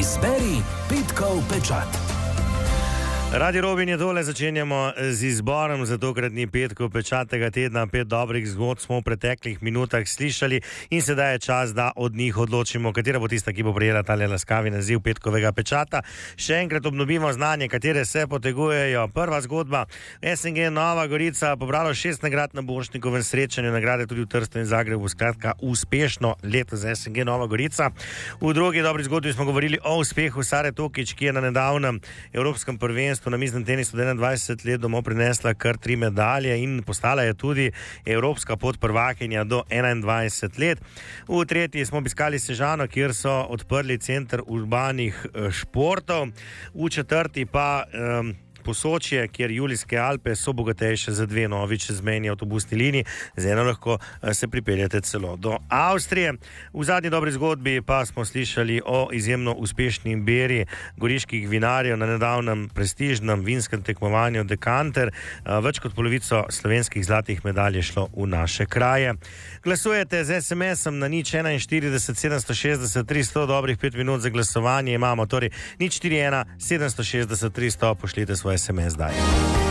Izberi petkov pečat. Radio Robin je tole, začenjamo z izborom za tokratni petkov pečat tega tedna. 5 dobrih zgodb smo v preteklih minutah slišali in sedaj je čas, da od njih odločimo, katera bo tista, ki bo prejela tale laskavi naziv petkovega pečata. Še enkrat obnovimo znanje, katere se potegujejo. Prva zgodba, SNG Nova Gorica pobralo 6 nagrad na Borštnikovem srečanju, nagrade tudi v Trstu in Zagrebu, skratka uspešno leto za SNG Nova Gorica. V drugi dobri zgodbi smo govorili o uspehu Sare Tokić, ki je na nedavnem evropskem prvenstvu na miznem tenisu 21 let domov prinesla kar 3 medalje in postala je tudi evropska podprvakinja do 21 let. V tretji smo obiskali Sežano, kjer so odprli center urbanih športov. V četrti pa Posočje, kjer Julijske Alpe so bogatejše za 2 novi čezmejni avtobusni liniji, z eno lahko se pripeljete celo do Avstrije. V zadnji dobri zgodbi pa smo slišali o izjemno uspešni beri goriških vinarjev na nedavnem prestižnem vinskem tekmovanju Dekanter. Več kot polovico slovenskih zlatih medalj je šlo v naše kraje. Glasujete z SMS-om na 041 760 300, dobrih 5 minut za glasovanje imamo, torej 041 760 300, pošljite svoj SMS zdaj.